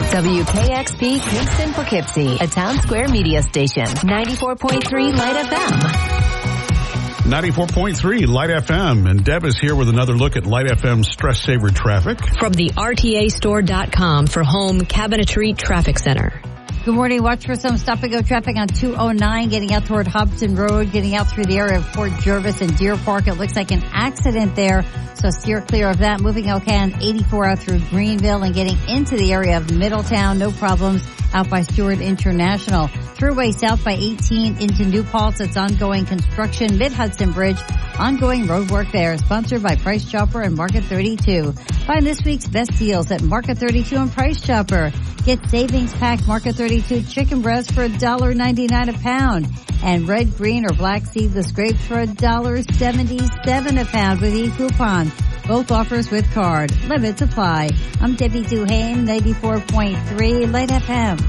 WKXP Kingston Poughkeepsie, a Town Square media station. 94.3 Light FM. 94.3 Light FM, and Deb is here with another look at Light FM stress saver traffic. From the RTAstore.com for home cabinetry traffic center. Good morning. Watch for some stop-and-go traffic on 209, getting out toward Hobson Road, getting out through the area of Port Jervis and Deer Park. It looks like an accident there, so steer clear of that. Moving okay on 84 out through Greenville and getting into the area of Middletown. No problems out by Stewart International. Thruway south by 18 into New Paltz. It's ongoing construction. Mid-Hudson Bridge, ongoing road work there. Sponsored by Price Chopper and Market 32. Find this week's best deals at Market 32 and Price Chopper. Get savings pack Market 32 chicken breast for $1.99 a pound. And red, green, or black seedless grapes for $1.77 a pound with e-coupon. Both offers with card. Limits apply. I'm Debbie Duhane, 94.3 Light FM.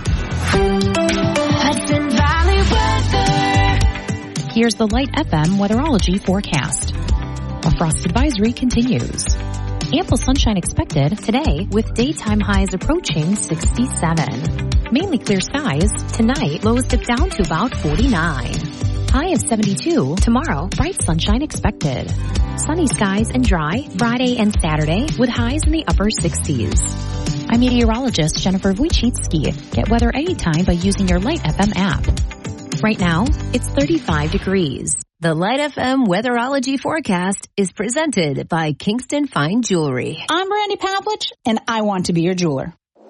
Hudson Valley weather. Here's the Light FM weatherology forecast. A frost advisory continues. Ample sunshine expected today with daytime highs approaching 67. Mainly clear skies. Tonight, lows dip down to about 49. High of 72. Tomorrow, bright sunshine expected. Sunny skies and dry Friday and Saturday with highs in the upper 60s. I'm meteorologist Jennifer Wojcicki. Get weather anytime by using your Light FM app. Right now, it's 35 degrees. The Light FM weatherology forecast is presented by Kingston Fine Jewelry. I'm Brandy Pavlich, and I want to be your jeweler.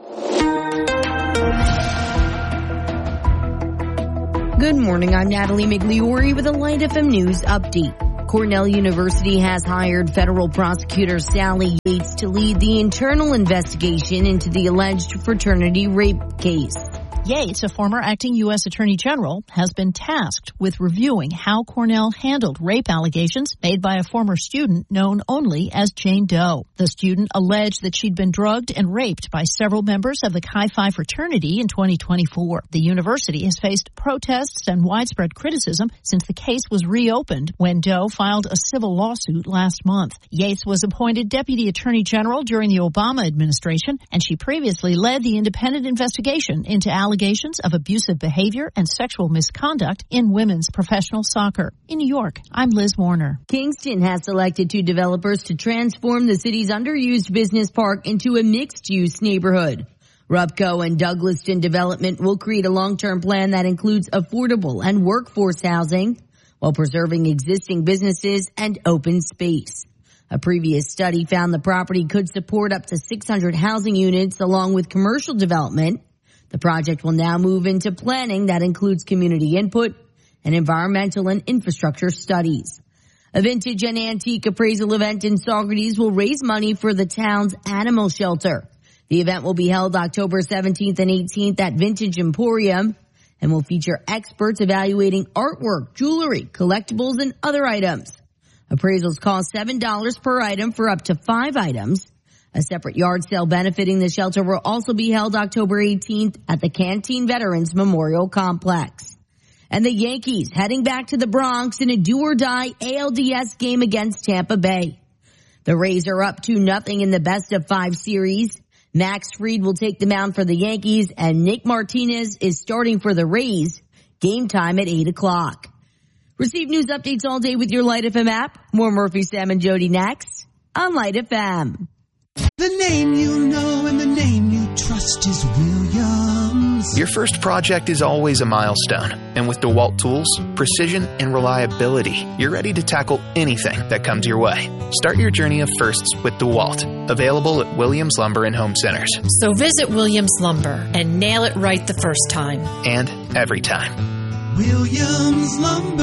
Good morning, I'm Natalie Migliori with a Light FM News update. Cornell University has hired federal prosecutor Sally Yates to lead the internal investigation into the alleged fraternity rape case. Yates, a former acting U.S. Attorney General, has been tasked with reviewing how Cornell handled rape allegations made by a former student known only as Jane Doe. The student alleged that she'd been drugged and raped by several members of the Chi Phi fraternity in 2024. The university has faced protests and widespread criticism since the case was reopened when Doe filed a civil lawsuit last month. Yates was appointed Deputy Attorney General during the Obama administration, and she previously led the independent investigation into allegations of abusive behavior and sexual misconduct in women's professional soccer. In New York, I'm Liz Warner. Kingston has selected 2 developers to transform the city's underused business park into a mixed-use neighborhood. Rupco and Douglaston Development will create a long-term plan that includes affordable and workforce housing while preserving existing businesses and open space. A previous study found the property could support up to 600 housing units along with commercial development. The project will now move into planning that includes community input and environmental and infrastructure studies. A vintage and antique appraisal event in Saugerties will raise money for the town's animal shelter. The event will be held October 17th and 18th at Vintage Emporium and will feature experts evaluating artwork, jewelry, collectibles, and other items. Appraisals cost $7 per item for up to 5 items. A separate yard sale benefiting the shelter will also be held October 18th at the Canteen Veterans Memorial Complex. And the Yankees heading back to the Bronx in a do-or-die ALDS game against Tampa Bay. The Rays are up 2-0 in the best-of-5 series. Max Fried will take the mound for the Yankees, and Nick Martinez is starting for the Rays. Game time at 8 o'clock. Receive news updates all day with your Light FM app. More Murphy, Sam, and Jody next on Light FM. The name you know and the name you trust is Williams. Your first project is always a milestone. And with DeWalt tools, precision, and reliability, you're ready to tackle anything that comes your way. Start your journey of firsts with DeWalt. Available at Williams Lumber and Home Centers. So visit Williams Lumber and nail it right the first time. And every time. Williams Lumber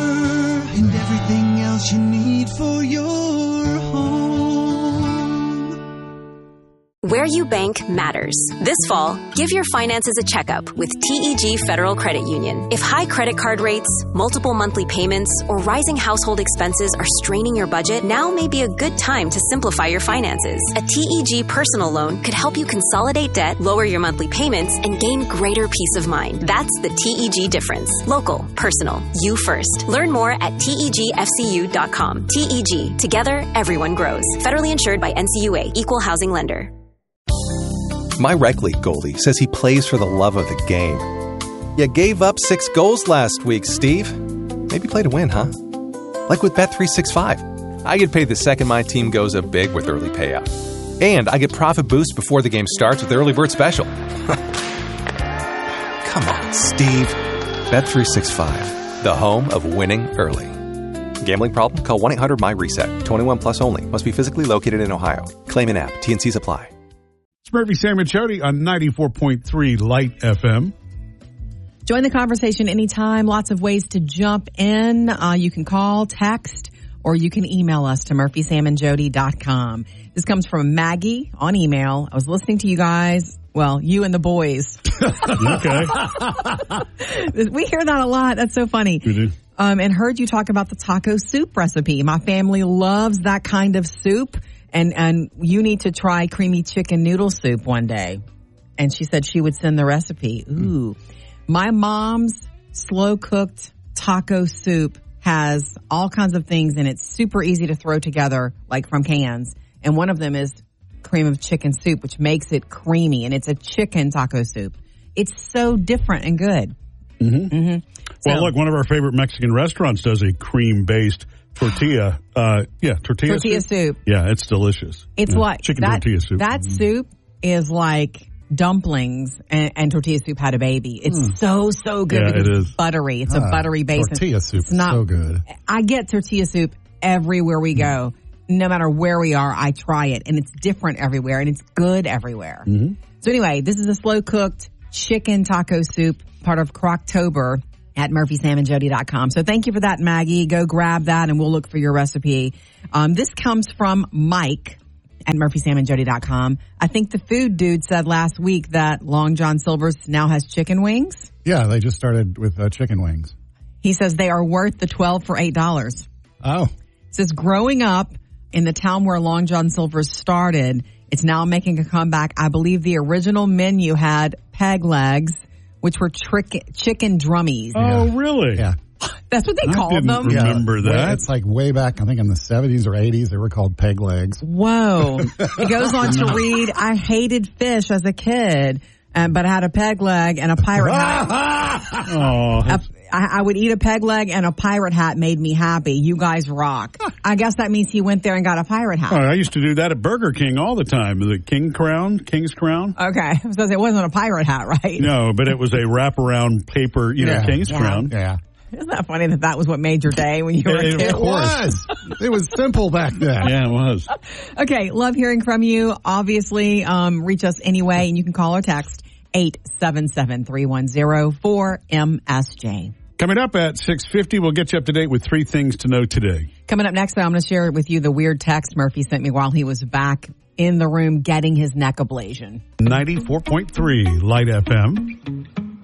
and everything else you need for your home. Where you bank matters. This fall, give your finances a checkup with TEG Federal Credit Union. If high credit card rates, multiple monthly payments, or rising household expenses are straining your budget, now may be a good time to simplify your finances. A TEG personal loan could help you consolidate debt, lower your monthly payments, and gain greater peace of mind. That's the TEG difference. Local, personal, you first. Learn more at TEGFCU.com. TEG. Together, everyone grows. Federally insured by NCUA. Equal housing lender. My rec league goalie says he plays for the love of the game. You gave up 6 goals last week, Steve. Maybe play to win, huh? Like with Bet365. I get paid the second my team goes up big with early payout. And I get profit boost before the game starts with the early bird special. Come on, Steve. Bet365, the home of winning early. Gambling problem? Call 1-800-MY-RESET. 21 plus only. Must be physically located in Ohio. Claim an app. T&Cs apply. It's Murphy, Sam, and Jody on 94.3 Light FM. Join the conversation anytime. Lots of ways to jump in. You can call, text, or you can email us to murphysamandjody.com. This comes from Maggie on email. I was listening to you guys. Well, you and the boys. Okay. We hear that a lot. That's so funny. We do. And heard you talk about the taco soup recipe. My family loves that kind of soup. And you need to try creamy chicken noodle soup one day. And she said she would send the recipe. Ooh. My mom's slow-cooked taco soup has all kinds of things in it. Super easy to throw together, like from cans. And one of them is cream of chicken soup, which makes it creamy. And it's a chicken taco soup. It's so different and good. Mm-hmm. Mm-hmm. Well, look, one of our favorite Mexican restaurants does a cream-based tortilla. Tortilla soup. Yeah, it's delicious. It's like chicken tortilla soup. That soup is like dumplings and tortilla soup had a baby. It's so good. Yeah, because it is. It's buttery. It's a buttery base. Tortilla soup is so good. I get tortilla soup everywhere we go. No matter where we are, I try it. And it's different everywhere. And it's good everywhere. Mm-hmm. So anyway, this is a slow-cooked chicken taco soup, part of Croctober at murphysamandjody.com. So thank you for that, Maggie. Go grab that, and we'll look for your recipe. This comes from Mike at murphysamandjody.com. I think the food dude said last week that Long John Silver's now has chicken wings. Yeah, they just started with chicken wings. He says they are worth the $12 for $8. Oh. It says growing up in the town where Long John Silver's started, it's now making a comeback. I believe the original menu had peg legs, which were chicken drummies. Oh, really? Yeah. That's what they called them? I didn't remember that. It's like way back, I think in the 70s or 80s, they were called peg legs. Whoa. It goes on to read, I hated fish as a kid, but I had a peg leg and a pirate hat. I would eat a peg leg and a pirate hat made me happy. You guys rock. I guess that means he went there and got a pirate hat. Oh, I used to do that at Burger King all the time. The King's Crown. Okay. So it wasn't a pirate hat, right? No, but it was a wraparound paper, King's Crown. Yeah. Isn't that funny that was what made your day when you were a kid? It was. It was simple back then. Yeah, it was. Okay. Love hearing from you. Obviously, reach us anyway, and you can call or text 877-310-4MSJ. Coming up at 6:50, we'll get you up to date with 3 things to know today. Coming up next, I'm going to share with you the weird text Murphy sent me while he was back in the room getting his neck ablation. 94.3 Light FM.